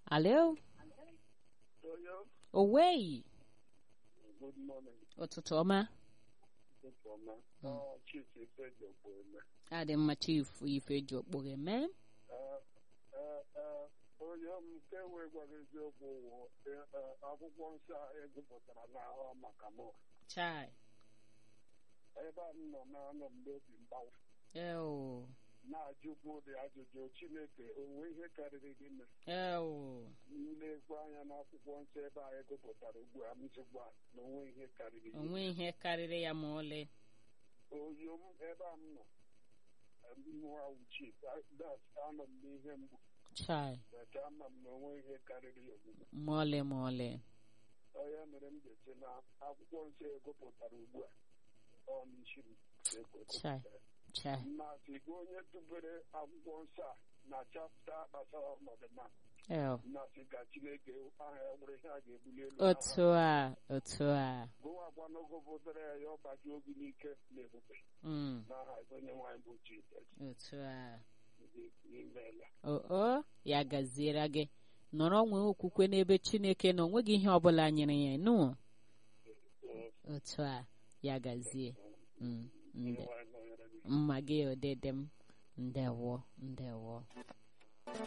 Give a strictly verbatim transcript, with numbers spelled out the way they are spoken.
Hello? Toyo, Away. good morning. Ụtụtụ ọma. Good morning. Oh, Chief Ife Jokwe. Adị mma chief ife ji okporo eme. Eh, eh, eh, onye m nke wee gwara eziokwu wụ eh, eh, akwụkwọ nsọ a egụpụtara n'ahụ maka mụ. Chai. Ebe a m nọ na-anọ m n'obi mgbawa Eo. na-ajụkwu ụdị ajụjụ Chineke onwe ihe karịrị gị mere. Eo. Nlekwa anya n'akwụkwọ nsọ ebe a egụpụtara ugbu a m zigwa na onwe ihe karịrị gị. Onwe ihe karịrị ya ma ọlị. Oyo m ebe a m nọ mmụọ uche dat anọ m n'ihe mgbu Chai. bete ama m na onwe ihe karịrị ya ogbugbu. Ma ọlị ma ọlị. Onye mere m ga-eche na akwụkwọ nsọ egopụtara ugbu a ọ n'isi m Chai. Chai. mmasị gị onye tụbere akwụkwọ nsọ a na chapta gbasara ọnọdụ ma Eo. mmasị ka Chineke aha ya nwere ihe a ga-ebuli elu Otu a. Otu a. gụwakwa n'ogopụtara ya ya ọgbaji obi n'ike na ebube Mm. n'aha onye nwaanyị bụ Jizọs Otu a. imeela. O o ya gaziere gị. Nọrọ nwee okwukwe n'ebe Chineke na onweghị ihe ọbụla nyere ya nụ. Otu a ya gazie. Mm. Nde. Mma gị odede m. Ndewo. Ndewo.